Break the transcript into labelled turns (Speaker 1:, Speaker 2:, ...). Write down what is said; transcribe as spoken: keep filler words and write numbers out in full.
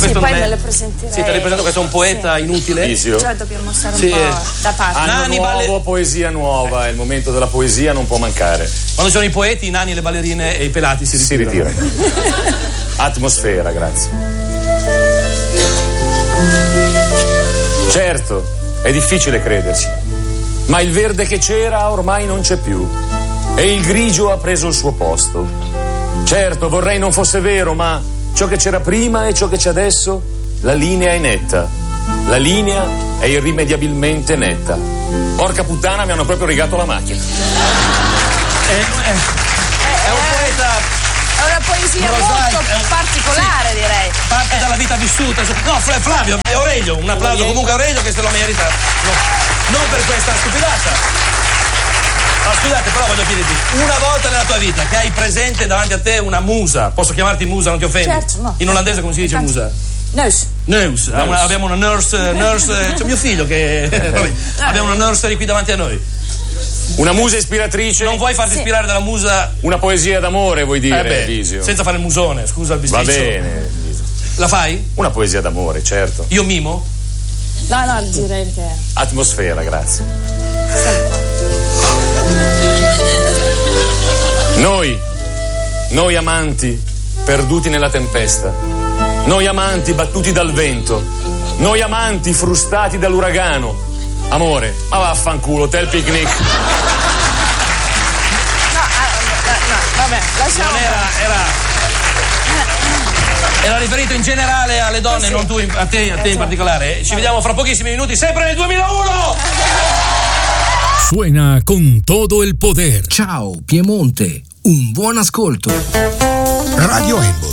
Speaker 1: questo
Speaker 2: poi
Speaker 1: non
Speaker 2: me
Speaker 1: è...
Speaker 2: lo presenterei.
Speaker 1: Sì, te le presento, questo è un poeta
Speaker 2: sì.
Speaker 1: inutile.
Speaker 3: Visio.
Speaker 2: Cioè dobbiamo stare un
Speaker 1: Sì.
Speaker 2: po' da parte.
Speaker 3: Anno
Speaker 1: Nani,
Speaker 3: nuovo,
Speaker 1: balle-
Speaker 3: poesia nuova, il momento della poesia non può mancare.
Speaker 1: Quando ci sono i poeti, i nani, le ballerine e i pelati si
Speaker 3: Si
Speaker 1: ritirano.
Speaker 3: ritira. Atmosfera, grazie. Certo, è difficile crederci, ma il verde che c'era ormai non c'è più e il grigio ha preso il suo posto. Certo, vorrei non fosse vero, ma ciò che c'era prima e ciò che c'è adesso, la linea è netta. La linea è irrimediabilmente netta. Porca puttana, mi hanno proprio rigato la macchina.
Speaker 1: È, è, è un poeta...
Speaker 2: È una poesia
Speaker 1: Rosario,
Speaker 2: molto
Speaker 1: è un-
Speaker 2: particolare,
Speaker 1: sì.
Speaker 2: direi.
Speaker 1: Parte dalla vita vissuta. No, Fla- Flavio, è Aurelio. Un applauso comunque a Aurelio che se lo merita. No, non per questa stupidata. No, scusate, però voglio chiederti, una volta nella tua vita che hai presente davanti a te una musa, posso chiamarti musa, non ti offendi?
Speaker 2: Certo, no.
Speaker 1: In olandese come si dice
Speaker 2: Tanto-
Speaker 1: musa?
Speaker 2: Neus.
Speaker 1: Nurse. Una- abbiamo una nurse, nurse, c'è mio figlio che... vabbè, abbiamo una nursery qui davanti a noi.
Speaker 3: Una musa ispiratrice?
Speaker 1: Non vuoi farti
Speaker 2: Sì.
Speaker 1: ispirare dalla musa?
Speaker 3: Una poesia d'amore, vuoi dire,
Speaker 1: Eh beh,
Speaker 3: Visio?
Speaker 1: senza fare il musone, scusa il
Speaker 3: Va
Speaker 1: bisticcio.
Speaker 3: bene.
Speaker 1: La fai?
Speaker 3: Una poesia d'amore, certo.
Speaker 1: Io mimo?
Speaker 2: No, no, direi che...
Speaker 3: Atmosfera, grazie. Noi, noi amanti, perduti nella tempesta. Noi amanti battuti dal vento. Noi amanti frustati dall'uragano. Amore, ma vaffanculo, te il picnic.
Speaker 2: No, ah, no, no, vabbè, lasciamo.
Speaker 1: Non era, era... Era riferito in generale alle donne,
Speaker 2: Sì, sì.
Speaker 1: non tu, in- a te, a te in particolare. Ci vediamo fra pochissimi minuti, sempre nel duemilauno!
Speaker 4: Suena con todo el poder.
Speaker 5: Ciao Piemonte, un buon ascolto.
Speaker 4: Radio Embol